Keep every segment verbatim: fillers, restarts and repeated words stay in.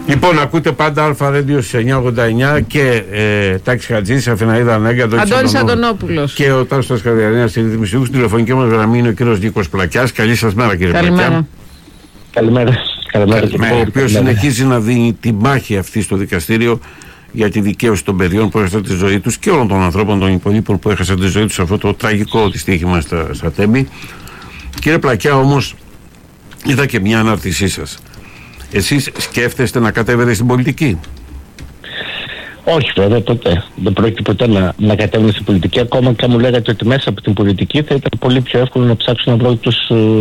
Λοιπόν, ακούτε πάντα Αλφα Radio στις εννιά ογδόντα εννιά και ε, Τάκης Χατζής, Αθηναίδα Ανέγκα, Αντώνης Αντωνόπουλος και ο Τάσος Καδιανέας στη ρύθμιση του. Στην τηλεφωνική μας γραμμή είναι ο κύριος Νίκος Πλακιάς. Καλή σας μέρα, κύριε Πλακιά. Καλημέρα. Καλημέρα. Καλημέρα. Ο οποίος συνεχίζει να δίνει τη μάχη αυτή στο δικαστήριο για τη δικαίωση των παιδιών που έχασαν τη ζωή τους και όλων των ανθρώπων των υπολείπων που έχασαν τη ζωή τους σε αυτό το τραγικό δυστύχημα στα, στα Τέμπη. Κύριε Πλακιά, όμως, είδα και μια ανάρτησή σας. Εσείς σκέφτεστε να κατέβετε στην πολιτική? Όχι, βέβαια, ποτέ. Δεν πρόκειται ποτέ να, να κατέβαινε στην πολιτική. Ακόμα και αν μου λέγατε ότι μέσα από την πολιτική θα ήταν πολύ πιο εύκολο να ψάξω να βρω τους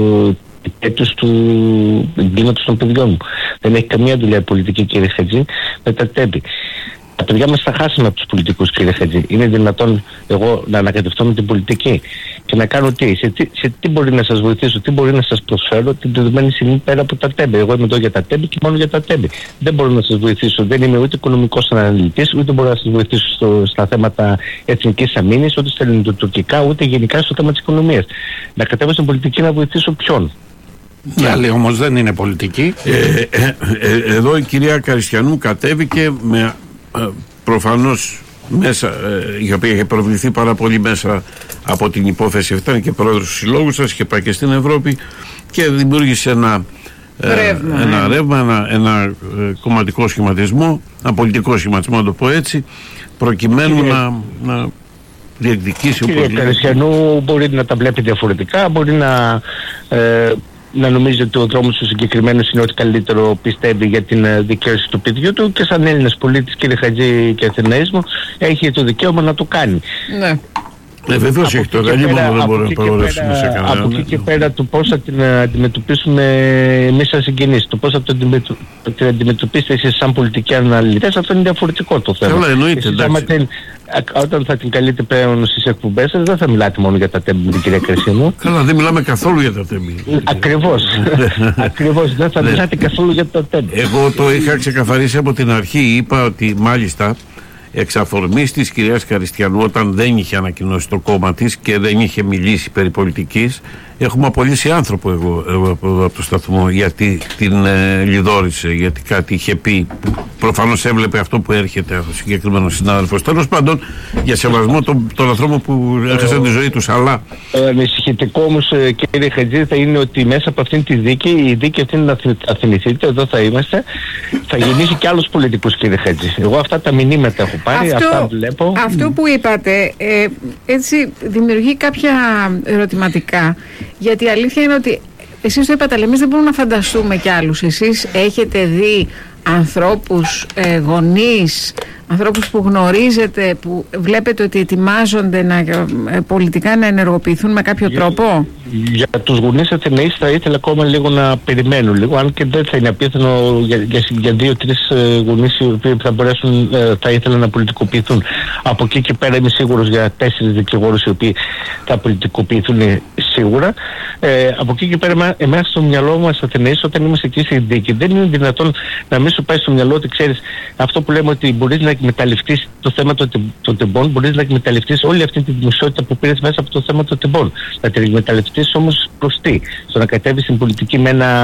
αίτους του εγκλήματος των παιδιών μου. Δεν έχει καμία δουλειά η πολιτική, κύριε Χατζή, με τα Τέμπη. Τα παιδιά μας θα χάσουν από τους πολιτικούς, κύριε Χατζή. Είναι δυνατόν εγώ να ανακατευτώ με την πολιτική και να κάνω τι, σε τι, σε τι μπορεί να σας βοηθήσω, τι μπορεί να σας προσφέρω την δεδομένη στιγμή πέρα από τα Τέμπη. Εγώ είμαι εδώ για τα Τέμπη και μόνο για τα Τέμπη. Δεν μπορώ να σας βοηθήσω, δεν είμαι ούτε οικονομικός αναλυτής, ούτε μπορώ να σας βοηθήσω στο, στα θέματα εθνικής αμήνης, ούτε στα ελληνοτουρκικά, ούτε γενικά στο θέμα της οικονομίας. Να κατέβω στην πολιτική να βοηθήσω ποιον? Ναι, αλλά όμως δεν είναι πολιτική. Ε, ε, ε, ε, εδώ η κυρία Καριστιανού κατέβηκε με ε, προφανώς μέσα, ε, η οποία είχε προβληθεί πάρα πολύ μέσα από την υπόθεση αυτή, ήταν και πρόεδρος του συλλόγου σας, είχε πάει και στην Ευρώπη και δημιούργησε ένα ε, ρεύμα, ένα, ε. ρεύμα, ένα, ένα ε, κομματικό σχηματισμό, ένα πολιτικό σχηματισμό, να το πω έτσι, προκειμένου Κύριε... να, να διεκδικήσει. Κύριε Καριστιανού, μπορεί να τα βλέπει διαφορετικά, μπορεί να ε, να νομίζει ότι ο δρόμος του συγκεκριμένου είναι ό,τι καλύτερο πιστεύει για την δικαίωση του παιδιού του, και σαν Έλληνας πολίτης, κύριε Χατζή και Αθηναής μου, έχει το δικαίωμα να το κάνει. Ναι. Ε, βεβαίως έχει το γαλλί, μόνο δεν μπορούμε να παρολεύσουμε σε κανένα. Από εκεί και πέρα του πώς θα την αντιμετωπίσουμε εμείς σαν συγγενείς, το πώς θα την αντιμετωπίσετε εσείς σαν πολιτικοί αναλυτές, αυτό είναι διαφορετικό το θέμα. Καλά, εννοείται, εντάξει. Την, όταν θα την καλείτε πλέον στις εκπομπές σας, δεν θα μιλάτε μόνο για τα Τέμπη με την κυρία Καριστιανού. Καλά, δεν μιλάμε καθόλου για τα Τέμπη. Ακριβώς. Ακριβώς, δεν θα μιλάτε καθόλου για τα Τέμπη. Εγώ το είχα ξεκαθαρίσει από την αρχή, είπα ότι μάλιστα εξ αφορμής της κυρίας Καριστιανού, όταν δεν είχε ανακοινώσει το κόμμα της και δεν είχε μιλήσει περί πολιτικής, έχουμε απολύσει άνθρωπο εγώ, εγώ από, από το σταθμό, γιατί την ε, λιδόρισε, γιατί κάτι είχε πει. Προφανώς έβλεπε αυτό που έρχεται ο συγκεκριμένος συνάδελφος. Τέλος πάντων, για σεβασμό των, των ανθρώπων που έχασαν τη ζωή τους, αλλά... Ε, ανησυχητικό όμως, κύριε Χατζή, θα είναι ότι μέσα από αυτήν τη δίκη, η δίκη αυτή να θα θυμηθείτε, εδώ θα είμαστε, θα γεννήσει και άλλους πολιτικούς, κύριε Χατζή. Εγώ αυτά τα μηνύματα έχω πάρει, αυτό, αυτά βλέπω. Αυτό που είπατε, ε, έτσι δημιουργεί κάποια ερωτηματικά. Γιατί η αλήθεια είναι ότι εσείς το είπατε, αλλά εμείς δεν μπορούμε να φανταστούμε κι άλλους. Εσείς έχετε δει ανθρώπους, ε, γονείς, ανθρώπους που γνωρίζετε, που βλέπετε ότι ετοιμάζονται να, ε, πολιτικά να ενεργοποιηθούν με κάποιο για, τρόπο? Για τους γονείς Αθηναείς θα ήθελα ακόμα λίγο να περιμένουν λίγο, αν και δεν θα είναι απίθανο για, για, για δύο-τρεις ε, γονείς οι οποίοι θα μπορέσουν, ε, θα ήθελαν να πολιτικοποιηθούν. Από εκεί και πέρα είμαι σίγουρος για τέσσερις δικηγόρους οι οποίοι θα πολιτικοποιηθούν σίγουρα. Ε, από εκεί και πέρα, εμένα στο μυαλό μας Αθηναείς, όταν είμαστε εκεί στη δίκη, δεν είναι δυνατόν να μην σου πάει στο μυαλό ότι ξέρεις αυτό που λέμε, ότι μπορείς να εκμεταλλευτείς το θέμα των τεμπών, μπορείς να εκμεταλλευτείς όλη αυτή τη δημοσιότητα που πήρες μέσα από το θέμα των τεμπών. Να την εκμεταλλευτείς όμως προς τι? Στο να κατέβεις στην πολιτική με ένα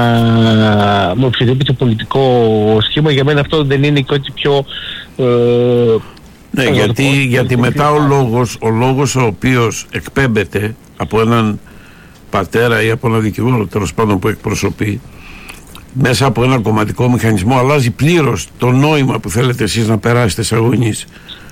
με οποιοδήποτε πολιτικό σχήμα, για μένα αυτό δεν είναι και ό,τι πιο... Ε, ναι, γιατί, πω, γιατί μετά ο λόγος, ο λόγος ο οποίος εκπέμπεται από έναν πατέρα ή από έναν δικηγόρο, τέλος πάντων, που εκπροσωπεί, μέσα από έναν κομματικό μηχανισμό, αλλάζει πλήρως το νόημα που θέλετε εσείς να περάσετε σε γονείς.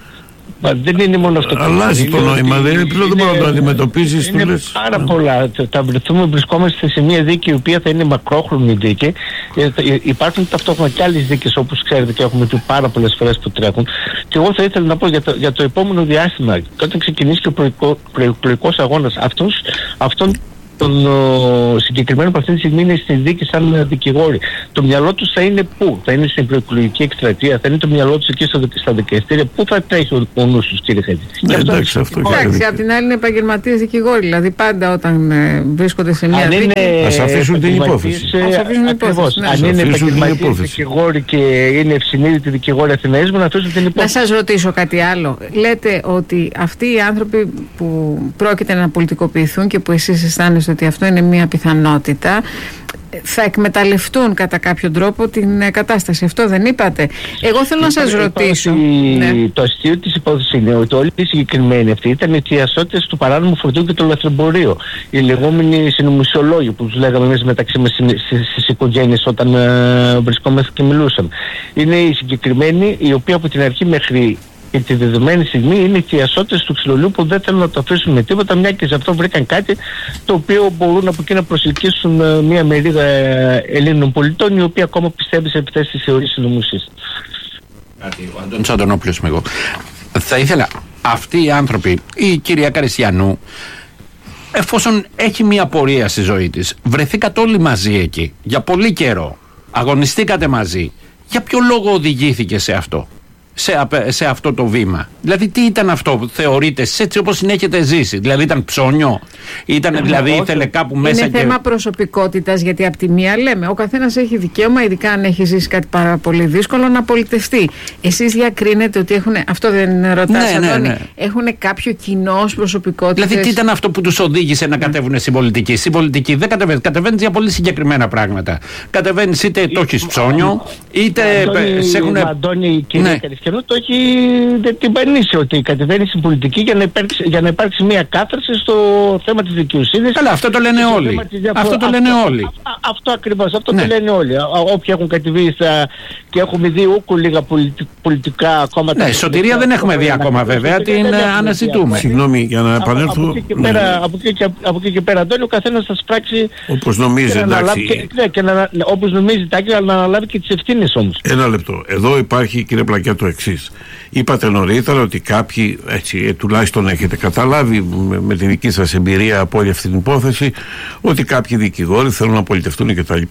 Μα δεν είναι μόνο αυτό. Αλλάζει το νόημα, δεν είναι πλέον, δεν μπορεί να το αντιμετωπίσεις. Είναι λες, πάρα ναι. πολλά. Θα βρεθούμε, βρισκόμαστε σε μια δίκη η οποία θα είναι μακρόχρονη δίκη. Υπάρχουν ταυτόχρονα και άλλες δίκες, όπως ξέρετε και έχουμε πει πάρα πολλές φορές που τρέχουν. Και εγώ θα ήθελα να πω για το, για το επόμενο διάστημα, όταν ξεκινήσει και ο προεκλογικός αγώνας, αυτός, αυτόν τον ο, συγκεκριμένο που αυτή τη στιγμή είναι στη δίκη σαν δικηγόροι. Το μυαλό τους θα είναι πού? Θα είναι στην προεκλογική εκστρατεία, θα είναι το μυαλό τους εκεί στα δικαστήρια. Πού θα τρέχει ο, ο νους τους, κύριε Χατζή? Ναι, εντάξει, αυτό εντάξει, απ' την άλλη είναι επαγγελματίες δικηγόροι. Δηλαδή πάντα όταν ε, βρίσκονται σε μια δίκη, ας αφήσουν την υπόθεση. Ας αφήσουν την υπόθεση. Ναι. Αν είναι επαγγελματίες δικηγόροι και είναι ευσυνείδητοι δικηγόροι Αθηναής μου, να αφήσουν την υπόθεση. Να σας ρωτήσω κάτι άλλο. Λέτε ότι αυτοί οι άνθρωποι που πρόκειται να πολιτικοποιηθούν και που εσείς αισθάνεστε ότι αυτό είναι μια πιθανότητα, θα εκμεταλλευτούν κατά κάποιο τρόπο την κατάσταση. Αυτό δεν είπατε? Εγώ θέλω να σας ρωτήσω. Ναι. Το αστείο της υπόθεσης είναι ότι όλοι οι συγκεκριμένοι αυτοί ήταν οι θειασότες του παράνομου φορτίου και του λαθρεμπορίου. Οι λεγόμενοι συνωμοσιολόγοι που τους λέγαμε εμείς μεταξύ μας στις οικογένειες όταν ε, βρισκόμαστε και μιλούσαν. Είναι οι συγκεκριμένοι οι οποίοι από την αρχή μέχρι και τη δεδομένη στιγμή είναι οι θειασότες του ξυλολιού που δεν θέλουν να το αφήσουν με τίποτα, μια και σε αυτό βρήκαν κάτι το οποίο μπορούν από εκεί να προσελκύσουν uh, μια μερίδα uh, Ελλήνων πολιτών, η οποία ακόμα πιστεύει σε αυτές τις θεωρίες συνωμοσίας. Ο Αντώνης Αντωνόπουλος είμαι εγώ. Θα ήθελα αυτοί οι άνθρωποι, η κυρία Καριστιανού, εφόσον έχει μια πορεία στη ζωή της, βρεθήκατε όλοι μαζί εκεί για πολύ καιρό, αγωνιστήκατε μαζί, για ποιο λόγο οδηγήθηκε σε αυτό? Σε, σε αυτό το βήμα? Δηλαδή τι ήταν αυτό που θεωρείτε έτσι όπως την έχετε ζήσει? Δηλαδή ήταν ψώνιο? Ήταν, δηλαδή ήθελε κάπου μέσα? Είναι και... θέμα προσωπικότητας, γιατί από τη μία λέμε ο καθένας έχει δικαίωμα, ειδικά αν έχει ζήσει κάτι πάρα πολύ δύσκολο, να πολιτευτεί. Εσείς διακρίνετε ότι έχουν, αυτό δεν ρωτάς, ναι, ναι, ναι. έχουν κάποιο κοινό ως προσωπικότητες? Δηλαδή τι ήταν αυτό που τους οδήγησε να κατέβουν στην πολιτική? Στην πολιτική δεν κατεβαίνεις, κατεβαίνεις για πολύ συγκεκριμένα πράγματα. Κατεβαίνεις είτε το έχεις ψώνιο, είτε σε έχουν... Αντώνη, κύριε Καριστιανού, το έχει την πανίσει ότι κατεβαίνει στην πολιτική για να, υπάρξει, για να υπάρξει μια κάθαρση στο θέμα της δικαιοσύνης. Καλά, αυτό το λένε όλοι. Αυτό το λένε αυτό, όλοι. Αυτό, αυτό ακριβώς, αυτό ναι. το λένε όλοι. Όποιοι έχουν κατεβεί στα, και έχουμε δει ούκου λίγα πολιτι, πολιτικά κόμματα. Ναι, σωτηρία δεν έχουμε δει ακόμα βέβαια, την αναζητούμε. Συγγνώμη, για να επανέλθω. Από εκεί και πέρα, από εκεί και, από εκεί και πέρα, Αντώνη, ο καθένας θα σπράξει όπως νομίζει, εντάξει. Και, ναι, και να, όπως νομίζει, τάκη, αλλά να αναλάβει και τις ευθύνες όμως. Ένα λεπτό. Εδώ υπάρχει, κύριε Πλακιά, το εξής. Είπατε νωρίτερα ότι κάποιοι, έτσι, τουλάχιστον έχετε καταλάβει με, με τη δική σας εμπειρία από όλη αυτή την υπόθεση, ότι κάποιοι δικηγόροι θέλουν να πολιτευτούν κτλ.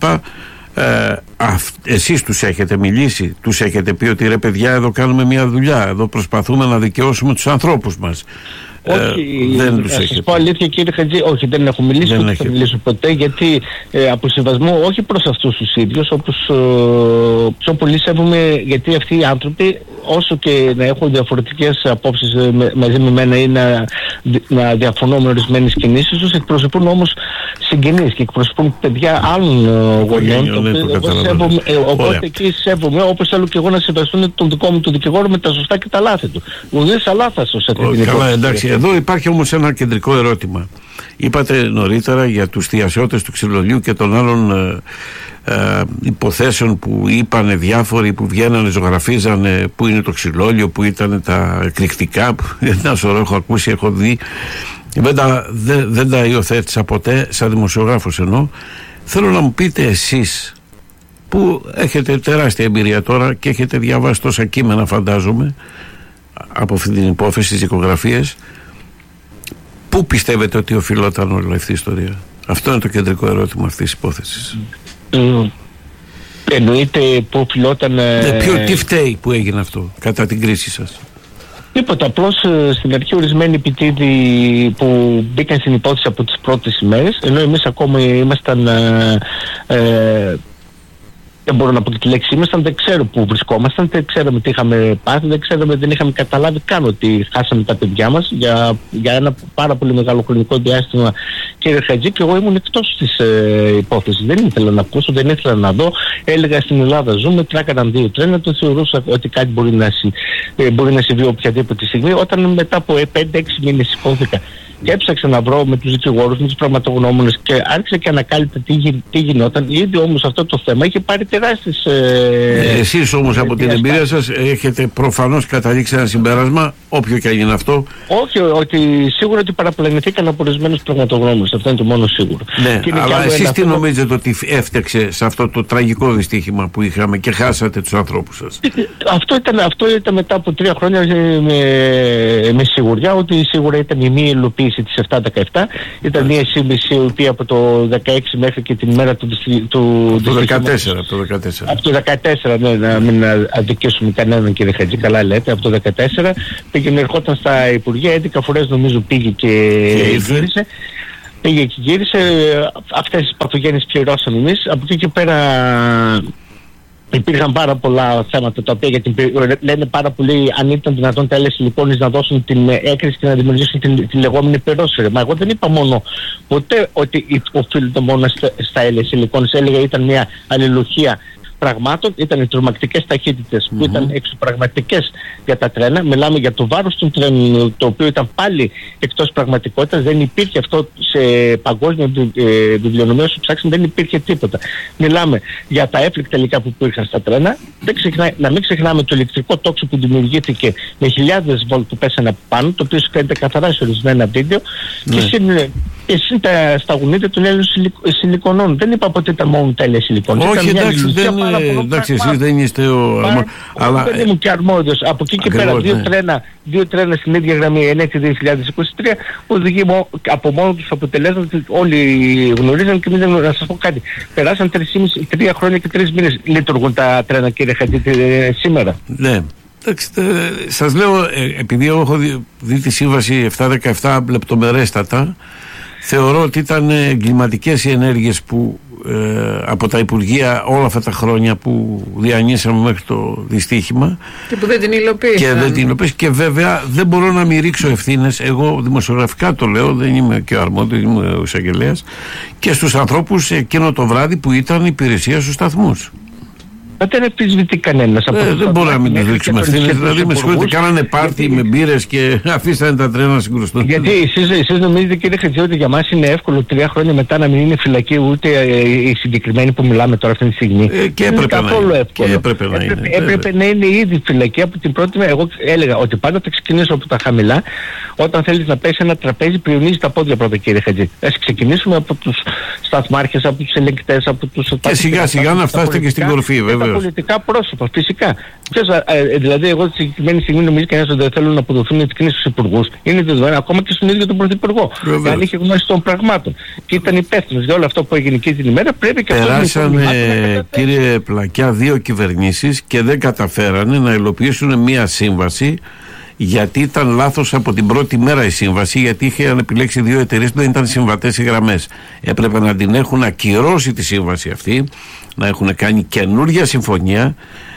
Ε, εσείς τους έχετε μιλήσει, τους έχετε πει ότι ρε παιδιά, εδώ κάνουμε μια δουλειά, εδώ προσπαθούμε να δικαιώσουμε τους ανθρώπους μας? Όχι, ε, δεν θα σας πω αλήθεια, κύριε Χατζή, όχι, δεν έχω μιλήσει, δεν θα μιλήσω ποτέ, γιατί ε, από σεβασμό όχι προς αυτούς τους ίδιους, όπως ε, πιο πολύ σέβομαι, γιατί αυτοί οι άνθρωποι, όσο και να έχουν διαφορετικές απόψεις ε, με, μαζί με μένα ή να, να διαφωνώ με ορισμένες κινήσεις τους, εκπροσωπούν όμως συγγενείς και εκπροσωπούν παιδιά άλλων ε, γονιών. Ναι, ε, οπότε εκεί σέβομαι, όπως θέλω και εγώ να σεβαστούν τον δικό μου του δικηγόρο με τα σωστά και τα λάθη του. Μου δίνεις αλάθαστο σε αυτή την υπόθεση. Εδώ υπάρχει όμως ένα κεντρικό ερώτημα. Είπατε νωρίτερα για τους θειασιώτες του ξυλολιού και των άλλων ε, ε, υποθέσεων που είπανε διάφοροι, που βγαίνανε, ζωγραφίζανε που είναι το ξυλόλιο, που ήταν τα εκρηκτικά, που ένα σωρό έχω ακούσει, έχω δει. Δεν τα, δε, δεν τα υιοθέτησα ποτέ, σαν δημοσιογράφος εννοώ. Θέλω να μου πείτε εσείς, που έχετε τεράστια εμπειρία τώρα και έχετε διαβάσει τόσα κείμενα, φαντάζομαι, από αυτή την υπόθεση, τις δικογραφίες, πού πιστεύετε ότι οφειλόταν όλη αυτή η ιστορία? Αυτό είναι το κεντρικό ερώτημα αυτής της υπόθεσης. Mm. Εννοείται πού οφειλόταν... Ναι, ποιο, τι φταίει που έγινε αυτό κατά την κρίση σας? Τίποτα, απλώς στην αρχή ορισμένοι επιτίδοι που μπήκαν στην υπόθεση από τις πρώτες ημέρες, ενώ εμείς ακόμα ήμασταν... Ε, ε, δεν μπορώ να πω τη λέξη ήμασταν, δεν ξέρω πού βρισκόμασταν, δεν ξέραμε τι είχαμε πάθει, δεν ξέραμε, δεν είχαμε καταλάβει καν ότι χάσαμε τα παιδιά μας για, για ένα πάρα πολύ μεγάλο χρονικό διάστημα, κύριε Χατζή, και εγώ ήμουν εκτός της ε, υπόθεσης. Δεν ήθελα να ακούσω, δεν ήθελα να δω. Έλεγα στην Ελλάδα ζούμε, τράκαναν δύο τρένα, το θεωρούσα ότι κάτι μπορεί να, ε, μπορεί να συμβεί οποιαδήποτε στιγμή. Όταν μετά από πέντε έξι μήνες σηκώθηκα και έψαξα να βρω με τους δικηγόρους, με τους πραγματογνώμονες και άρχισα και ανακάλυπτα τι, γι, τι γινόταν. Ήδη όμως αυτό το θέμα είχε πάρει τεράστιες... Ε, Εσείς όμως από την εμπειρία σας έχετε προφανώς καταλήξει ένα συμπέρασμα, όποιο και αν είναι αυτό. Όχι, ότι σίγουρα ότι παραπλανηθήκαν από ορισμένους πραγματογνώμονες. Αυτό είναι το μόνο σίγουρο. Ναι, αλλά εσείς τι νομίζετε ότι έφτιαξε σε αυτό το τραγικό δυστύχημα που είχαμε και χάσατε τους ανθρώπους σας? Αυτό ήταν, αυτό ήταν μετά από τρία χρόνια με, με σιγουριά, ότι σίγουρα ήταν η μη υλοποίηση της επτά δεκαεπτά. Ήταν μια σύμβαση η οποία από το δεκαέξι μέχρι και την ημέρα του, του, του δεκατέσσερα. Από το δεκατέσσερα. Από το δεκατέσσερα, ναι, να μην αδικήσουμε κανέναν, κύριε Χατζή, καλά λέτε. Από το δεκατέσσερα πήγαινε, ερχόταν στα Υπουργεία, έντεκα φορές νομίζω πήγε και, και γύρισε. Πήγε και γύρισε. Αυτές τις παθογένειες πληρώσαμε εμείς. Από εκεί και πέρα Υπήρχαν πάρα πολλά θέματα τα οποία για την, λένε πάρα πολύ αν ήταν δυνατόν τα έλεση λοιπόν να δώσουν την έκρηση και να δημιουργήσουν την, την λεγόμενη περόσφαιρη. Μα εγώ δεν είπα μόνο ποτέ ότι οφείλεται μόνο στα, στα έλεση λοιπόν. Έλεγα ήταν μια αλληλουχία πραγμάτων, ήταν οι τρομακτικές ταχύτητες που mm-hmm. ήταν εξωπραγματικές για τα τρένα. Μιλάμε για το βάρος των τρένων, το οποίο ήταν πάλι εκτός πραγματικότητας. Δεν υπήρχε αυτό σε παγκόσμιο ε, βιβλιονομείο, σου ψάξουν, δεν υπήρχε τίποτα. Μιλάμε για τα έφληκτα υλικά που υπήρχαν στα τρένα. Δεν ξεχνά, να μην ξεχνάμε το ηλεκτρικό τόξο που δημιουργήθηκε με χιλιάδες βολτ που πέσανε από πάνω, το οποίο σου φαίνεται καθαρά σε ορισμένα βίντεο. Mm. Και εσύ τα σταγουνίδια των Έλληνων σιλικονών. Δεν είπα ποτέ ήταν μόνο τα Έλληνα σιλικονών. Όχι, εντάξει, δεν, εντάξει εσείς δεν είστε ο αρμόδιος. Αλλά δεν ήμουν και αρμόδιος. Από εκεί και πέρα δύο, ναι. τρένα, δύο τρένα στην ίδια γραμμή ενέτη δύο χιλιάδες είκοσι τρία οδηγεί από μόνο τους αποτελέσματα. Όλοι γνωρίζαν και μην να σας πω κάτι. Περάσαν τρία χρόνια και τρεις μήνες λειτουργούν τα τρένα, κύριε Χατζήτη, σήμερα. Ναι. Εντάξει, σας λέω, επειδή έχω δει, δει τη σύμβαση επτακόσια δεκαεπτά λεπτομερέστατα, θεωρώ ότι ήταν εγκληματικές οι ενέργειες που ε, από τα Υπουργεία όλα αυτά τα χρόνια που διανύσαμε μέχρι το δυστύχημα και που δεν την υλοποίησαν. Και δεν την υλοποίησαν και βέβαια δεν μπορώ να μην ρίξω ευθύνες, εγώ δημοσιογραφικά το λέω, δεν είμαι και ο αρμόδιος, είμαι ο εισαγγελέας, και στους ανθρώπους εκείνο το βράδυ που ήταν υπηρεσία στους σταθμούς. Δεν επισβητεί κανένας. Ε, δεν μπορούμε να μην τους ρίξουμε ευθύνες. Δηλαδή, με συγχωρείτε, κάνανε πάρτι με μπύρες και αφήσανε τα τρένα να συγκρουστούν. Γιατί εσείς, εσείς νομίζετε, κύριε Χατζη, ότι για μας είναι εύκολο τρία χρόνια μετά να μην είναι φυλακή ούτε οι συγκεκριμένοι που μιλάμε τώρα αυτή τη στιγμή. Ε, και έπρεπε να είναι. Και έπρεπε να είναι. Έπρεπε να είναι ήδη φυλακή από την πρώτη μέρα. Εγώ έλεγα ότι πάντα θα ξεκινήσω από τα χαμηλά. Όταν θέλεις να πέσει ένα τραπέζι, πριονίζεις τα πόδια πρώτα, κύριε Χατζη. Ας ξεκινήσουμε από τους σταθμάρχες, από τους ελεγκτές, από τους. Και σιγά σιγά να φτάσετε και στην κορφή, βέβαια. Πολιτικά πρόσωπα, φυσικά. Ποιος, ε, δηλαδή, εγώ τη συγκεκριμένη στιγμή νομίζω κανένα ότι δεν θέλουν να αποδοθούν οι κινήσεις στους υπουργούς. Είναι δεδομένο ακόμα και στον ίδιο τον πρωθυπουργό. Αν είχε γνώση των πραγμάτων και ήταν υπεύθυνος για όλο αυτό που έγινε εκεί την ημέρα, πρέπει και αυτό να περάσανε, κύριε Πλακιά, δύο κυβερνήσεις και δεν καταφέρανε να υλοποιήσουν μία σύμβαση. Γιατί ήταν λάθος από την πρώτη μέρα η σύμβαση, γιατί είχαν επιλέξει δύο εταιρείες που δεν ήταν συμβατές οι γραμμές. Έπρεπε να την έχουν ακυρώσει τη σύμβαση αυτή, να έχουν κάνει καινούργια συμφωνία,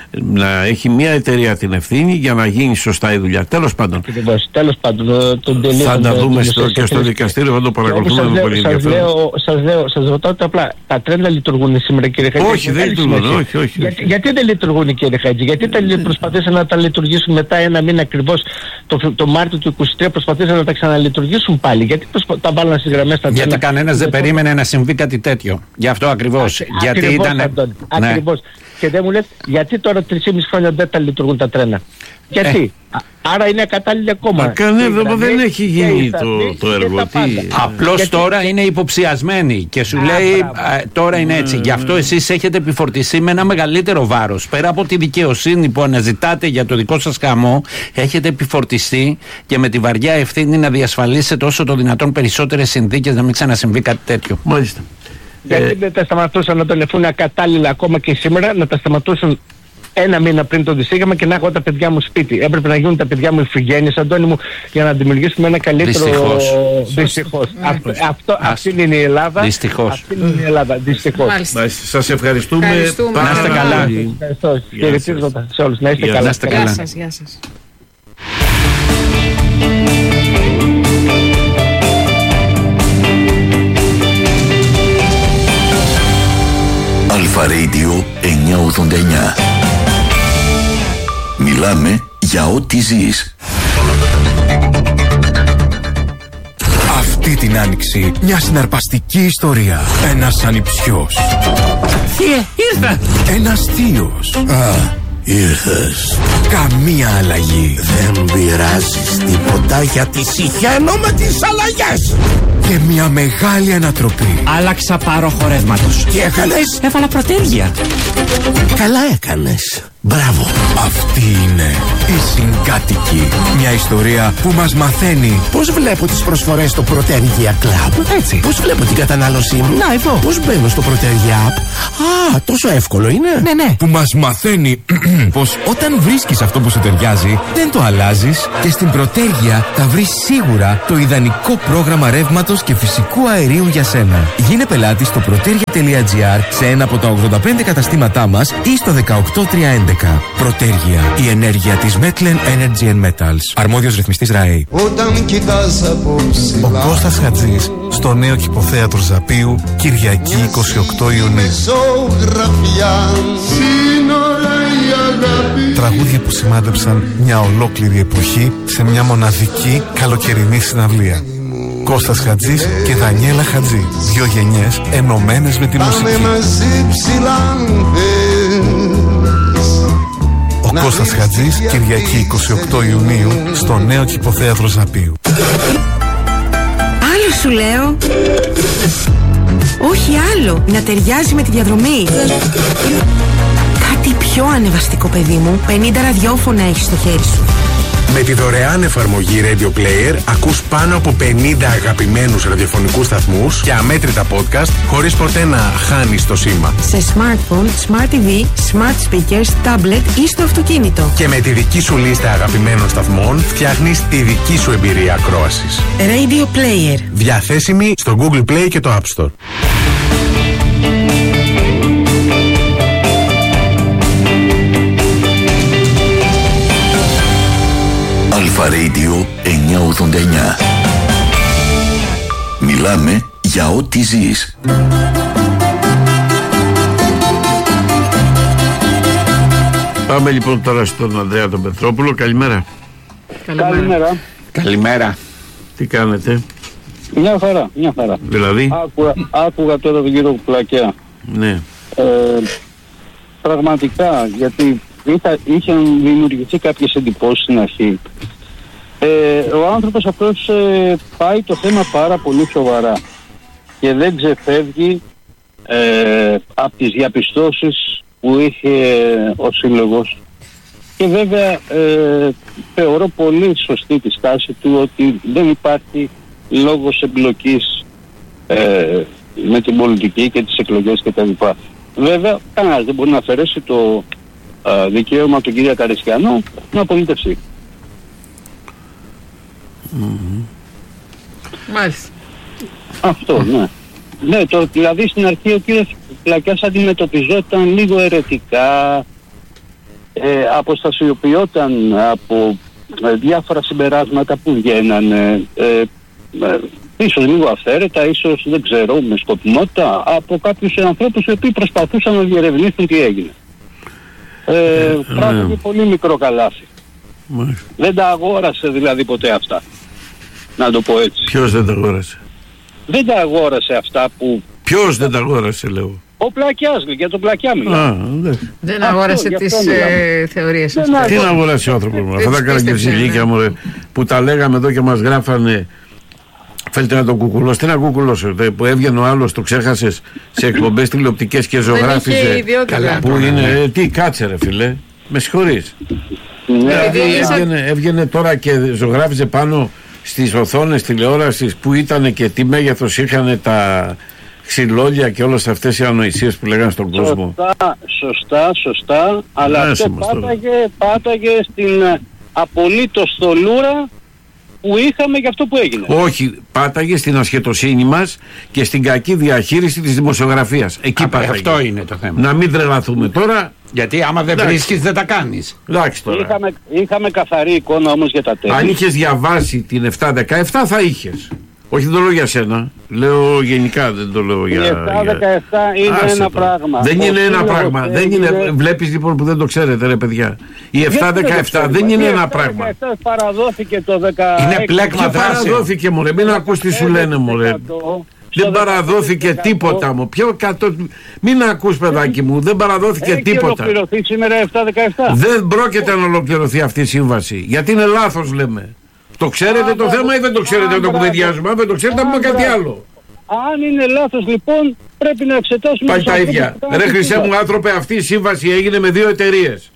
να έχει μια εταιρεία την ευθύνη για να γίνει σωστά η δουλειά. Τέλος πάντων. Τέλος πάντων. Τον θα τα δούμε στο, και στο δικαστήριο, θα το παρακολουθούμε με πολύ ενδιαφέρον. Σας λέω, σας ρωτάω απλά, τα τρένα λειτουργούν σήμερα, κύριε Χατζη? Όχι, δεν λειτουργούν. Όχι, όχι, γιατί, γιατί δεν λειτουργούν, κύριε Χατζη? Γιατί τα προσπαθήσαν να τα λειτουργήσουν μετά ένα μήνα ακριβώς το, το Μάρτιο του είκοσι τρία, προσπαθήσαν να τα ξαναλειτουργήσουν πάλι? Γιατί προσπα, τα βάλαν στις γραμμές τα τρένα? Γιατί κανένας δεν περίμενε να συμβεί κάτι τέτοιο. Γι' αυτό ακριβώς. Γιατί ήταν. Ακριβώς. Και δεν μου λες γιατί τώρα τρεισήμισι χρόνια δεν τα λειτουργούν τα τρένα? Γιατί? Ε. Άρα είναι ακατάλληλοι ακόμα. Κανένα δεν έχει γίνει το, το έργο. Απλώς γιατί... τώρα είναι υποψιασμένοι και σου α, λέει α, τώρα είναι έτσι. Mm. Γι' αυτό εσείς έχετε επιφορτιστεί με ένα μεγαλύτερο βάρος. Πέρα από τη δικαιοσύνη που αναζητάτε για το δικό σας χαμό, έχετε επιφορτιστεί και με τη βαριά ευθύνη να διασφαλίσετε όσο το δυνατόν περισσότερες συνθήκες να μην ξανασυμβεί κάτι τέτοιο. Μάλιστα. Γιατί ε... δεν τα σταματούσαν να τον λεφούν ακατάλληλα ακόμα και σήμερα, να τα σταματούσαν ένα μήνα πριν το δυστύχημα και να έχω τα παιδιά μου σπίτι? Έπρεπε να γίνουν τα παιδιά μου υφηγένειες, Αντώνη μου, για να δημιουργήσουμε ένα καλύτερο. Δυστυχώς. Δυστυχώς. Αυτό, αυτό, αυτή είναι η Ελλάδα. Δυστυχώς. Αυτή είναι η Ελλάδα. Δυστυχώς. Σας ευχαριστούμε. ευχαριστούμε. Να είστε καλά. Ευχαριστώ. Χαιρετίσματα σε όλους. Να είστε καλά. Γεια σας. Γεια σας. Αλφα Radio εννιακόσια ογδόντα εννιά. Μιλάμε για ό,τι ζεις. Αυτή την άνοιξη μια συναρπαστική ιστορία. Ένας ανιψιός. Θείε, ήρθα! Ένας θείος. Α, ήρθες. Καμία αλλαγή. Δεν πειράζεις τίποτα γιατί συχαίνω με τις αλλαγές. Και μια μεγάλη ανατροπή. Άλλαξα πάροχο ρεύματος. Τι έκανες? Έβαλα πρωτέργεια. Καλά έκανες. Μπράβο. Αυτή είναι η Συγκάτοικη. Μια ιστορία που μας μαθαίνει Πώς βλέπω τις προσφορές στο Protergia Club. έτσι. Πώς βλέπω την κατανάλωσή μου. Να, εδώ. Πώς μπαίνω στο Protergia App. Α, τόσο εύκολο είναι. Ναι, ναι. Που μας μαθαίνει πως όταν βρίσκεις αυτό που σου ταιριάζει, δεν το αλλάζεις και στην Protergia θα βρεις σίγουρα το ιδανικό πρόγραμμα ρεύματος και φυσικού αερίου για σένα. Γίνε πελάτη στο protergia τελεία gr σε ένα από τα ογδόντα πέντε καταστήματά μας ή στο δεκαοκτώ τριακόσια έντεκα. Protergia, η ενέργεια της Metlen Energy and Metals. Αρμόδιος ρυθμιστής ΡΑΕ. Όταν κοιτάς από ψηλά, Ο Κώστας Χατζής στο νέο κηποθέατρο Ζαπίου, Κυριακή εικοστή ογδόη Ιουνίου. ζωγραφιά, σύνορα η αγάπη. Τραγούδια που σημάδεψαν μια ολόκληρη εποχή σε μια μοναδική καλοκαιρινή συναυλία. Κώστας Χατζής και Δανιέλα Χατζή. Δύο γενιές ενωμένες με τη Πάμε μουσική. μαζί ψηλά αν θες. Ο Κώστας Χατζής, Κυριακή εικοστή ογδόη Ιουνίου, στο νέο κηποθέατρο Ζαπίου. Άλλο σου λέω. Όχι άλλο. Να ταιριάζει με τη διαδρομή. Κάτι πιο ανεβαστικό, παιδί μου. πενήντα ραδιόφωνα έχεις στο χέρι σου. Με τη δωρεάν εφαρμογή Radio Player ακούς πάνω από πενήντα αγαπημένους ραδιοφωνικούς σταθμούς και αμέτρητα podcast χωρίς ποτέ να χάνεις το σήμα. Σε smartphone, smart τι βι, smart speakers, tablet ή στο αυτοκίνητο. Και με τη δική σου λίστα αγαπημένων σταθμών φτιάχνεις τη δική σου εμπειρία ακρόασης. Radio Player. Διαθέσιμη στο Google Play και το App Store. Αλφα Radio εννιακόσια ογδόντα εννιά. Μιλάμε για ό,τι ζεις. Πάμε λοιπόν τώρα στον Ανδρέα τον Πετρόπουλο. Καλημέρα. Καλημέρα. Καλημέρα. Τι κάνετε? Μια χαρά, μια χαρά. Δηλαδή? Άκουγα, άκουγα τώρα τον κύριο Πλακιά. Ναι. Ε, πραγματικά, γιατί είχα, είχαν δημιουργηθεί κάποιες εντυπώσεις στην αρχή. Ε, ο άνθρωπος αυτός ε, πάει το θέμα πάρα πολύ σοβαρά και δεν ξεφεύγει ε, από τις διαπιστώσεις που είχε ο σύλλογος, και βέβαια ε, θεωρώ πολύ σωστή τη στάση του ότι δεν υπάρχει λόγος εμπλοκής ε, με την πολιτική και τις εκλογές κτλ. Βέβαια κανένας δεν μπορεί να αφαιρέσει το ε, δικαίωμα του κυρία Καριστιανού να πολιτευτεί. Mm-hmm. Μάλιστα. Αυτό, ναι. Ναι, το, δηλαδή στην αρχή ο κύριος Πλακιάς αντιμετωπιζόταν λίγο αιρετικά, ε, αποστασιοποιόταν από ε, διάφορα συμπεράσματα που βγαίνανε, ε, ε, ίσως λίγο αυθαίρετα, ίσως δεν ξέρω, με σκοπιμότητα, από κάποιους ανθρώπους οι οποίοι προσπαθούσαν να διερευνήσουν τι έγινε. Ε, ε, Πράγματι ε, πολύ μικρό καλάθι. Ε. Δεν τα αγόρασε δηλαδή ποτέ αυτά. Να το πω έτσι. Ποιος δεν τα αγόρασε? Δεν τα αγόρασε αυτά που... Ποιος δεν τα αγόρασε, λέω? Ο Πλακιάς, για τον Πλακιά μιλάω. Δεν αγόρασε τις ε, θεωρίες αυτές. Τι να αγοράσει ο άνθρωπος μου? Αυτά τα καραγκευσιλίκια μου, που τα λέγαμε εδώ και μας γράφανε. Θέλετε να τον κουκουλώσει? Τι να κουκουλώσετε? Που έβγαινε ο άλλος, το ξέχασες, σε εκπομπές τηλεοπτικές και ζωγράφιζε. Που είναι, τι κάτσε ρε φίλε, με συγχωρείς. Έβγαινε, έβγαινε τώρα και ζωγράφιζε πάνω στις οθόνες τηλεόρασης που ήταν και τι μέγεθος είχαν τα ξυλόλια και όλες αυτές οι ανοησίες που λέγανε στον κόσμο. Σωστά, σωστά, σωστά, αλλά αυτό πάταγε, πάταγε στην απολύτως θολούρα που είχαμε για αυτό που έγινε. Όχι, πάταγε στην ασχετοσύνη μας και στην κακή διαχείριση της δημοσιογραφίας. Εκεί πάταγε. Αυτό είναι το θέμα. Να μην τρελαθούμε τώρα. Γιατί άμα δεν βρίσκεις δεν τα κάνεις. Εντάξει τώρα. Είχαμε, είχαμε καθαρή εικόνα όμως για τα τέλη. Αν είχες διαβάσει την επτά δεκαεπτά θα είχες. Όχι, δεν το λέω για σένα. Λέω γενικά, δεν το λέω για... Η επτά δεκαεπτά είναι Άσε ένα το. πράγμα. Δεν είναι ένα πράγμα. Δεν είναι... είναι... Βλέπεις λοιπόν που δεν το ξέρετε ρε παιδιά. Η επτά δεκαεπτά δεν είναι ένα πράγμα. Η επτά δεκαεπτά παραδόθηκε το δεκαέξι. Είναι πλέγμα δράσεων. Παραδόθηκε μωρέ. Μην ακούς τι σου λένε μωρέ. Δεν παραδόθηκε τίποτα μου. Ποιο κατώ... Μην ακούς παιδάκι μου. Δεν παραδόθηκε Έχει τίποτα. Έχει ολοκληρωθεί σήμερα επτά δεκαεπτά. Δεν πρόκειται να ολοκληρωθεί αυτή η σύμβαση. Γιατί είναι λάθος λέμε. Το ξέρετε α, το θέμα ή δεν το ξέρετε όταν κουβεντιάζουμε? Αν δεν το ξέρετε, θα πούμε κάτι άλλο. Αν είναι λάθος λοιπόν, πρέπει να εξετάσουμε. Πάει τα ίδια. Ρε χρυσέ μου άνθρωπε, αυτή η σύμβαση έγινε με δύο εταιρείες.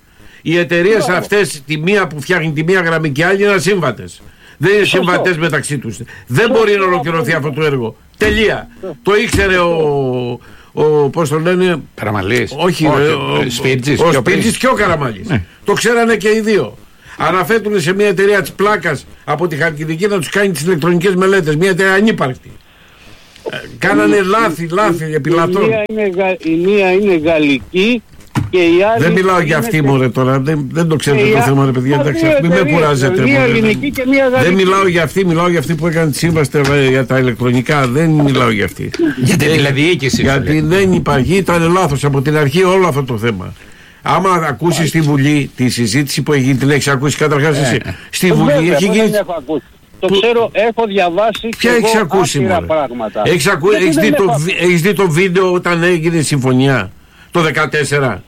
Οι εταιρείες αυτές, τη μία που φτιάχνει τη μία γραμμή και άλλη είναι ασύμβατες. Δεν είναι συμβατές μεταξύ τους. Δεν μπορεί να ολοκληρωθεί αυτό το έργο. Τελεία. Το ήξερε ο, ο πώς το λένε, Καραμαλής. Όχι, Όχι, ο, ο Σπίρτζης, ο και ο Σπίρτζης και ο Καραμαλής. Ναι. Το ξέρανε και οι δύο. Αναφέτουν σε μια εταιρεία της πλάκας από τη Χαλκιδική να τους κάνει τις ηλεκτρονικές μελέτες. Μια εταιρεία ανύπαρκτη. Ε, κάνανε λάθη, λάθη επί λαθών. Η μία είναι, η μία είναι γαλλική και η άλλη. Δεν μιλάω για αυτή μωρέ τώρα. Δεν, δεν το ξέρετε το θέμα, ρε παιδιά. Εντάξει, μην με κουράζετε. Μία ελληνική και μία γαλλική. Δεν μιλάω για αυτή, μιλάω για αυτή που έκανε τη σύμβαση για τα ηλεκτρονικά. Δεν μιλάω για αυτή. Για την τηλεδιοίκηση. Γιατί δεν υπάρχει, ήταν λάθος από την αρχή όλο αυτό το θέμα. Άμα ακούσει στη Βουλή τη συζήτηση που έχει, την έχει ακούσει καταρχάς εσύ. Στη Βουλή έχει γίνει. Το ξέρω, έχω διαβάσει. Ποια έχεις ακούσει πράγματα. Έχεις, ακού... έχεις, δει το... έχω... έχεις δει το βίντεο όταν έγινε η συμφωνία το δεκατέσσερα.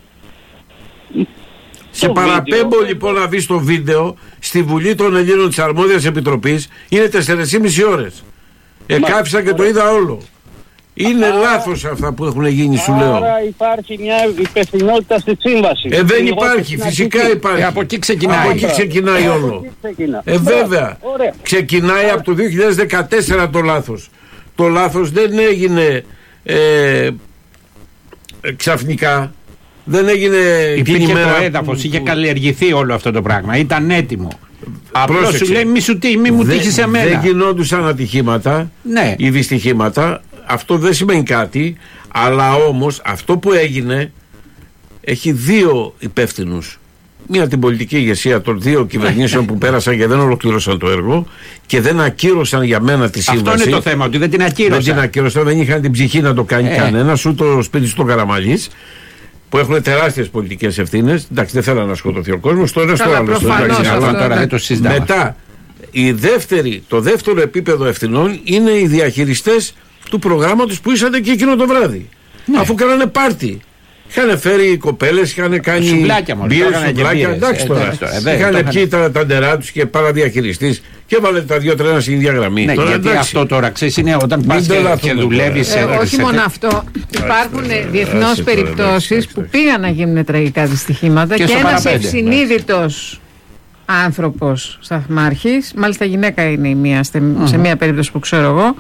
Σε παραπέμπω βίντεο, λοιπόν να δεις το βίντεο στη Βουλή των Ελλήνων της Αρμόδιας Επιτροπής. Είναι τέσσερις και μισή ώρες. Εκάψα και το είδα όλο. Είναι άρα, λάθος αυτά που έχουν γίνει, σου λέω. Άρα υπάρχει μια υπευθυνότητα στη σύμβαση. Ε, δεν υπάρχει, φυσικά υπάρχει. Ε, από εκεί ξεκινάει. Από εκεί ξεκινάει ε, όλο. Ξεκινά. Ε, βέβαια. Ωραία. Ξεκινάει ωραία. Από το δύο χιλιάδες δεκατέσσερα το λάθος. Το λάθος δεν έγινε ε, ξαφνικά. Δεν έγινε υπήρχε το έδαφος, είχε καλλιεργηθεί όλο αυτό το πράγμα. Ήταν έτοιμο. Απλώς σου λέει μη σου τι, μη μου τύχεις εμένα. Δεν γινόντουσαν ατυχήματα ναι. ή δυστυχήματα. Αυτό δεν σημαίνει κάτι, αλλά όμως αυτό που έγινε έχει δύο υπεύθυνους. Μία την πολιτική ηγεσία των δύο κυβερνήσεων που πέρασαν και δεν ολοκλήρωσαν το έργο και δεν ακύρωσαν για μένα τη σύμβαση. Αυτό είναι το θέμα, ότι δεν την ακύρωσαν. Δεν την ακύρωσαν, δεν είχαν την ψυχή να το κάνει ε. κανένας, ούτε ο Σπίρτζης του Καραμαλής, που έχουν τεράστιες πολιτικές ευθύνες. Εντάξει, δεν θέλω να σκοτωθεί ο κόσμος, το ένα στο άλλο. Τώρα δεν το συζητάμε. Μετά, η δεύτερη, το δεύτερο επίπεδο ευθυνών είναι οι διαχειριστές του προγράμματος που ήσαν και εκείνο το βράδυ. Ναι. Αφού κάνανε πάρτι. Είχαν φέρει οι κοπέλες, είχαν κάνει σουβλάκια μόνο. Σουβλάκια, εντάξει τώρα. Είχαν πιει τα ταντερά τους και παραδιαχειριστής και έβαλε τα δύο τρένα στην ίδια γραμμή. Ναι, τώρα, γιατί εντάξει. Αυτό τώρα ξέρεις είναι όταν πας και, και δουλεύεις. Ε, όχι σε... μόνο αυτό. Υπάρχουν διεθνώς περιπτώσεις που πήγαν να γίνουν τραγικά δυστυχήματα και, και ένας ευσυνείδητος άνθρωπος σταθμάρχης, μάλιστα γυναίκα είναι η μία, σε μία περίπτωση που ξέρω εγώ.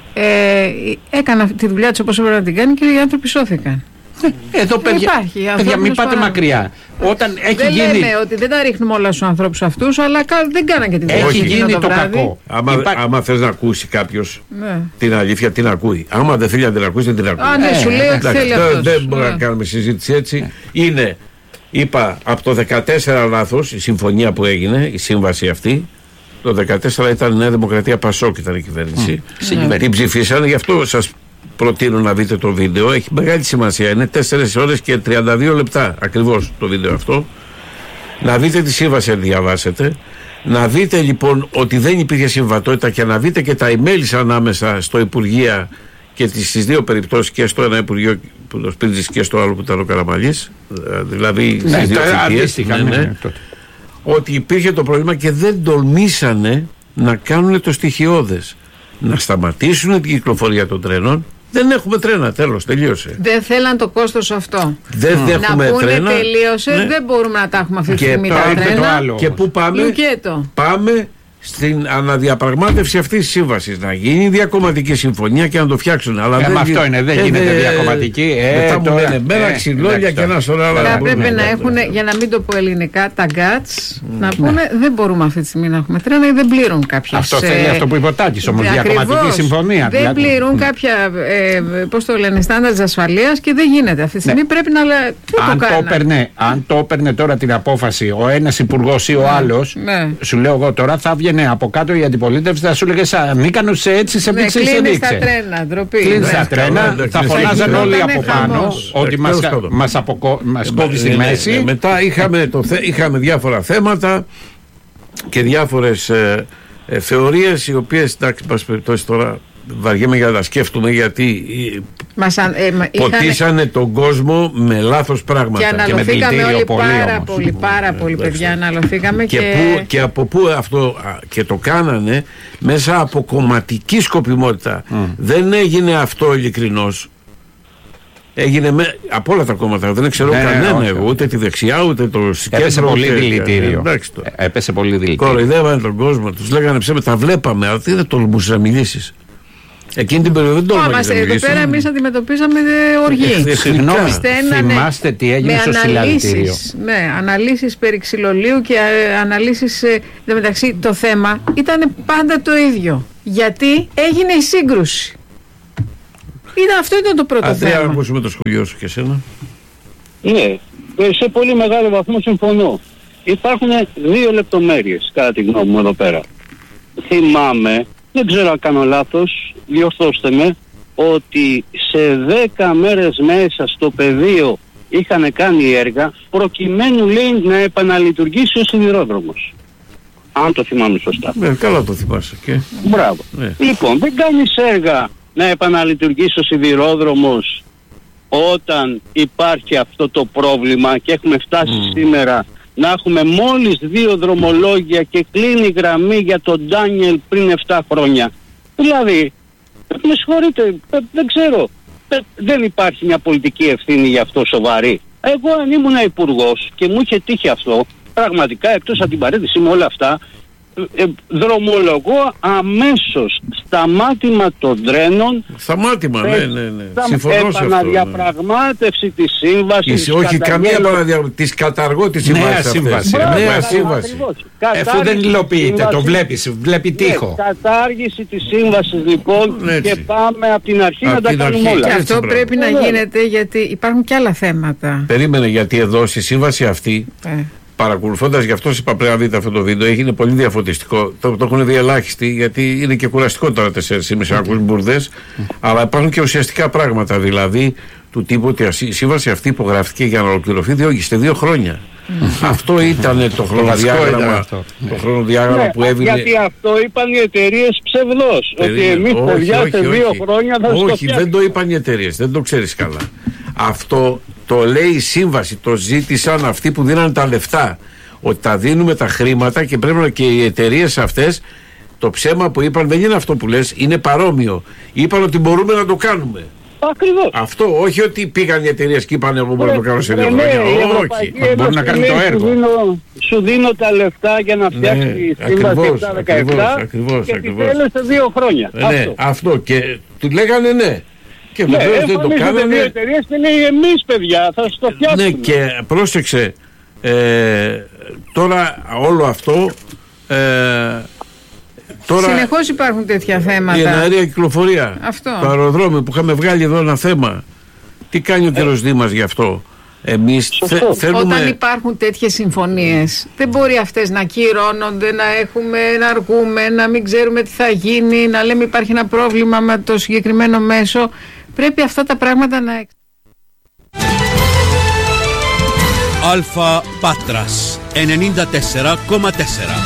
Ε, έκανα τη δουλειά της όπως έπρεπε να την κάνει και οι άνθρωποι σώθηκαν. Εδώ παιδιά, υπάρχει, παιδιά μην πάτε μακριά. Όταν έχει δεν γίνει... λέμε ότι δεν τα ρίχνουμε όλα στους ανθρώπους αυτούς, αλλά δεν κάναν και τη δουλειά. Έχει γίνει το, το κακό. Άμα, Υπά... άμα θες να ακούσει κάποιος ναι. την αλήθεια, την ακούει. Άμα δεν θέλει να την ακούσει, δεν την ακούει. Α, ναι, ε, σου λέει ότι θέλει αυτός. Δεν μπορούμε να κάνουμε συζήτηση έτσι. Είναι, είπα, από το δεκατέσσερα λάθος η συμφωνία που έγινε, η σύμβαση αυτή. Το δεκατέσσερα ήταν η Νέα Δημοκρατία, Πασόκ ήταν η κυβέρνηση. Mm. Την ψηφίσανε, γι' αυτό σας προτείνω να δείτε το βίντεο. Έχει μεγάλη σημασία. Είναι τέσσερις ώρες και τριάντα δύο λεπτά ακριβώς το βίντεο αυτό. Να δείτε τη σύμβαση, αν διαβάσετε. Να δείτε λοιπόν ότι δεν υπήρχε συμβατότητα και να δείτε και τα emails ανάμεσα στο Υπουργείο και στις δύο περιπτώσεις, και στο ένα Υπουργείο που το Σπίρτζης και στο άλλο που ήταν ο Καραμαλής. Δηλαδή ναι, στις δύο θητείες. Ναι, ναι, ναι. Ότι υπήρχε το πρόβλημα και δεν τολμήσανε να κάνουν το στοιχειώδες. Να σταματήσουν την κυκλοφορία των τρένων. Δεν έχουμε τρένα, τέλος, τελείωσε. Δεν θέλαν το κόστος αυτό. Δεν mm. έχουμε να πούνε τρένα. Τελείωσε, ναι. Δεν μπορούμε να τα έχουμε αυτή τη στιγμή τα τρένα. Και πού πάμε? Λουκέτο. Πάμε στην αναδιαπραγμάτευση αυτής της σύμβασης. Να γίνει διακομματική συμφωνία και να το φτιάξουν. Αλλά ε, δεν αυτό είναι, δεν ε, γίνεται ε, διακομματική. Ε, μετά μου λένε μέρα ξυλόγια και ένα σωρό άλλα. Αλλά πρέπει να έχουν, για να μην το πω ελληνικά, τα γκάτς να πούνε δεν μπορούμε αυτή τη στιγμή να έχουμε τρένα ή δεν πληρούν κάποιες. Αυτό θέλει αυτό που είπε ο Τάκης όμως, διακομματική συμφωνία. Δεν πληρούν κάποια, πώς το λένε, στάνταρτς ασφαλείας και δεν γίνεται. Αυτή τη στιγμή πρέπει να. Αν το έπαιρνε τώρα την απόφαση ο ένας υπουργός ή ο άλλος, σου λέω εγώ τώρα θα βγαίνει. Ναι, από κάτω η αντιπολίτευση θα σου λέγε ανίκανος σε έτσι, σε πήξε, ναι, σε δείξε. Κλείνει στα τρένα, ντροπή. Κλείνει στα τρένα, θα φωνάζαν όλοι από πάνω ότι μας, μας, αποκο... μας κόβει στη μέση. Μετά είχαμε, το, είχαμε διάφορα θέματα και διάφορες ε, ε, θεωρίες οι οποίες, εντάξει, πας περιπτώσει τώρα βαριέμαι για να τα σκέφτομαι γιατί μας, ε, ποτίσανε είχαν... τον κόσμο με λάθος πράγματα. Και αναλωθήκαμε και όλοι πάρα όμως. πολύ, πάρα πολύ, πολύ παιδιά, αναλωθήκαμε και... Και, που, και από πού αυτό, και το κάνανε μέσα από κομματική σκοπιμότητα. Mm. Δεν έγινε αυτό ειλικρινώς. Έγινε με, από όλα τα κόμματα. Δεν ξέρω ναι, κανένα ναι, εγώ, ούτε τη δεξιά, ούτε το κέντρο. Έπεσε πολύ δηλητήριο. Έπεσε πολύ δηλητήριο. Κοροϊδεύανε τον κόσμο, τους λέγανε ψέματα. Τα βλέπαμε, αλλά δεν τολμούσε να μιλήσεις. Εκείνη την περίοδο δεν τολμούσε να μιλήσεις. Εδώ πέρα εμείς αντιμετωπίσαμε οργή. Συγγνώμη, θυμάστε τι έγινε στο συλλαλητήριο. Ναι, αναλύσεις περί ξυλολίου και αναλύσεις. Εν τω μεταξύ, το θέμα ήταν πάντα το ίδιο. Γιατί έγινε η σύγκρουση. Ήταν, αυτό ήταν το πρώτο Αντρέα, θέμα. να ακούσουμε το σχολείο σου και εσένα. Ναι, σε πολύ μεγάλο βαθμό συμφωνώ. Υπάρχουν δύο λεπτομέρειες κατά τη γνώμη μου εδώ πέρα. Θυμάμαι, δεν ξέρω αν κάνω λάθος, διορθώστε με, ότι σε δέκα μέρες μέσα στο πεδίο είχαν κάνει έργα προκειμένου, λέει, να επαναλειτουργήσει ο σιδηρόδρομος. Αν το θυμάμαι σωστά. Ναι, καλά το θυμάσαι και. Μπράβο. Ναι. Λοιπόν, δεν κάνεις έργα να επαναλειτουργήσει ο σιδηρόδρομος όταν υπάρχει αυτό το πρόβλημα και έχουμε φτάσει mm. σήμερα να έχουμε μόλις δύο δρομολόγια και κλείνει γραμμή για τον Ντάνιελ πριν επτά χρόνια. Δηλαδή, με συγχωρείτε, δεν ξέρω, δεν υπάρχει μια πολιτική ευθύνη για αυτό σοβαρή. Εγώ αν ήμουν υπουργός και μου είχε τύχει αυτό, πραγματικά εκτός από την παρέτηση με όλα αυτά, Ε, δρομολογώ αμέσως σταμάτημα των τρένων. Σταμάτημα, ναι, ναι, ναι. Συμφωνώ σε αυτό. Επαναδιαπραγμάτευση της σύμβασης. Όχι, καμία επαναδιαπραγμάτευση. Της καταργώ τη σύμβαση. Νέα σύμβαση. Εφού δεν υλοποιείται, το βλέπεις, βλέπει τείχο. Κατάργηση της σύμβασης λοιπόν και πάμε από την αρχή να τα κάνουμε όλα. Και αυτό πρέπει να γίνεται γιατί υπάρχουν και άλλα θέματα. Περίμενε, γιατί εδώ στη σύμβαση αυτή. Παρακολουθώντας, γι' αυτό είπα πρέπει να δείτε αυτό το βίντεο, έγινε πολύ διαφωτιστικό. Το, το έχουν δει ελάχιστοι, γιατί είναι και κουραστικό τώρα τέσσερις και μισή να ακούς μπουρδές. Αλλά υπάρχουν και ουσιαστικά πράγματα. Δηλαδή, του τύπου ότι η σύμβαση αυτή υπογράφηκε για να ολοκληρωθεί δύο, σε δύο χρόνια. Αυτό ήταν το χρονοδιάγραμμα, το χρονοδιάγραμμα ναι, που έβγαινε. Γιατί αυτό είπαν οι εταιρείες ψευδός. Ότι εμείς παιδιά σε δύο χρόνια θα όχι, στο όχι, δεν το είπαν οι εταιρείες, δεν το ξέρεις καλά. Αυτό το λέει η σύμβαση, το ζήτησαν αυτοί που δίνανε τα λεφτά. Ότι τα δίνουμε τα χρήματα και πρέπει να και οι εταιρείες αυτές, το ψέμα που είπαν δεν είναι αυτό που λες, είναι παρόμοιο. Είπαν ότι μπορούμε να το κάνουμε. Ακριβώς. Αυτό, όχι ότι πήγαν οι εταιρείες και είπαν εγώ μπορώ να το κάνω σε δύο χρόνια. Όχι, μπορεί να κάνει το έργο. Σου δίνω, σου δίνω τα λεφτά για να φτιάξει τη σύμβαση επτά δεκαεπτά και τη θέλω σε δύο χρόνια. Ναι, αυτό. αυτό και του λέγανε ναι. Και ναι, βεβαίως δεν το κάνανε. Οι εταιρείες και λέει εμείς παιδιά θα το φτιάξουμε. Ναι, και πρόσεξε, ε, τώρα όλο αυτό ε, τώρα συνεχώς υπάρχουν τέτοια θέματα. Η εναέρια κυκλοφορία, αυτό. Το αεροδρόμιο που είχαμε βγάλει εδώ ένα θέμα. Τι κάνει ο κύριος Δήμας γι' αυτό? Εμείς θε, θέλουμε... Όταν υπάρχουν τέτοιες συμφωνίες δεν μπορεί αυτές να κυρώνονται, να έχουμε, να αργούμε, να μην ξέρουμε τι θα γίνει, να λέμε υπάρχει ένα πρόβλημα με το συγκεκριμένο μέσο. Πρέπει αυτά τα πράγματα να... Αλφα Πάτρας ενενήντα τέσσερα κόμμα τέσσερα.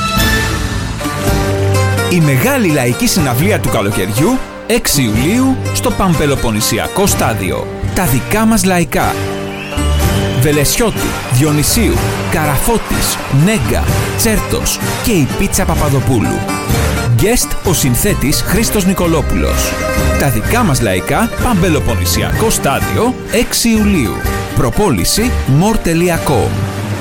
Η μεγάλη λαϊκή συναυλία του καλοκαιριού έξι Ιουλίου στο Παμπελοποννησιακό Στάδιο. Τα δικά μας λαϊκά. Βελεσιώτη, Διονυσίου, Καραφώτης, Νέγκα, Τσέρτος και η Πίτσα Παπαδοπούλου. Guest ο συνθέτης Χρήστος Νικολόπουλος. Τα δικά μας λαϊκά, Παμπελοποννησιακό Στάδιο, έξι Ιουλίου. Προπόληση μορ τελεία κομ.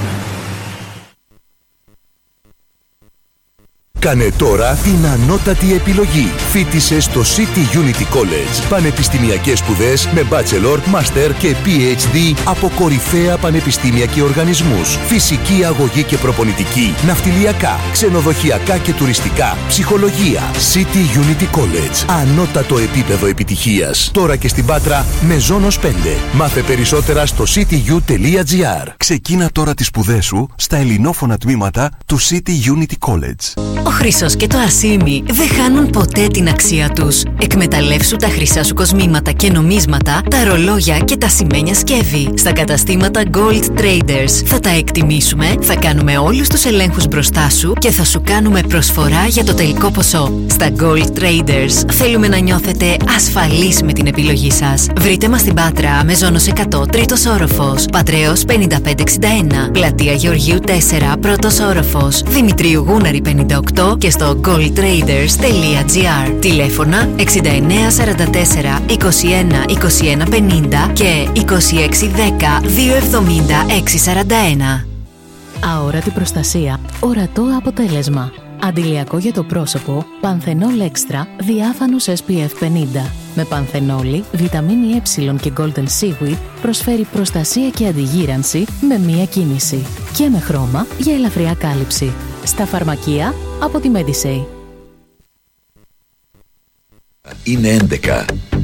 Κάνε τώρα την ανώτατη επιλογή. Φοίτησε στο City Unity College. Πανεπιστημιακές σπουδές με bachelor, master και πι έιτς ντι από κορυφαία πανεπιστήμια και οργανισμούς. Φυσική αγωγή και προπονητική, ναυτιλιακά, ξενοδοχειακά και τουριστικά, ψυχολογία. City Unity College. Ανώτατο επίπεδο επιτυχίας. Τώρα και στην Πάτρα με Ζώνος πέντε. Μάθε περισσότερα στο σι τι γιου τελεία τζι άρ. Ξεκίνα τώρα τις σπουδές σου στα ελληνόφωνα τμήματα του City Unity College. Ο Χρυσός και το Ασίμι δεν χάνουν ποτέ την αξία τους. Εκμεταλλεύσου τα χρυσά σου κοσμήματα και νομίσματα, τα ρολόγια και τα σημαίνια σκεύη. Στα καταστήματα Gold Traders θα τα εκτιμήσουμε, θα κάνουμε όλους τους ελέγχους μπροστά σου και θα σου κάνουμε προσφορά για το τελικό ποσό. Στα Gold Traders θέλουμε να νιώθετε ασφαλείς με την επιλογή σας. Βρείτε μας στην Πάτρα, Μεζόνος εκατό, τρίτος όροφος, Πατρέως πενήντα πέντε εξήντα ένα, Πλατεία Γεωργίου τέσσερα, πρώτος όροφος, Δημητρίου Γούναρη πενήντα οκτώ αυτό και στο gold traders τελεία gr. Τηλέφωνα εξήντα εννέα σαράντα τέσσερα είκοσι ένα είκοσι ένα πενήντα και είκοσι έξι δέκα δύο εβδομήντα έξι σαράντα ένα. Αόρατη προστασία, ορατό αποτέλεσμα. Αντιλιακό για το πρόσωπο, Πανθενόλ Extra, διάφανος ες πι εφ πενήντα. Με πανθενόλη, βιταμίνη Ε και Golden Seaweed προσφέρει προστασία και αντιγύρανση με μία κίνηση. Και με χρώμα για ελαφριά κάλυψη. Στα φαρμακεία από τη Medisay. Είναι έντεκα.